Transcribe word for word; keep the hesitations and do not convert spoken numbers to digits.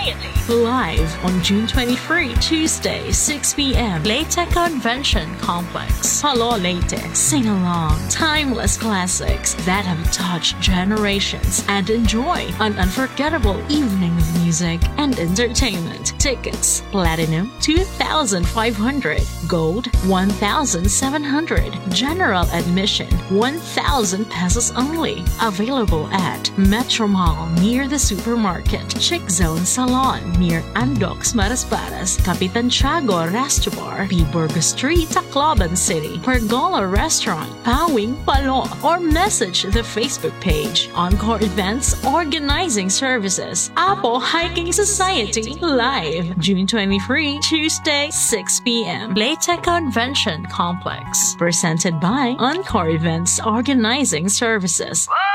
Society. Live on June twenty-third, Tuesday, six p.m. Leyte Convention Complex. Hello Leyte. Sing along. Timeless classics that have touched generations and enjoy an unforgettable evening of music and entertainment. Tickets: Platinum two thousand five hundred, Gold one thousand seven hundred, General Admission one thousand pesos only. Available at Metro Mall near the supermarket, Chick Zone Salon near Andox Marasparas, Capitan Tiago Resto Bar, P. Burgos Street, Tacloban City, Pergola Restaurant, Pawing Palo, or message the Facebook page. Encore Events Organizing Services, Apo Hiking Society, live June twenty-third, Tuesday, six p.m. Leyte Convention Complex. Presented by Encore Events Organizing Services.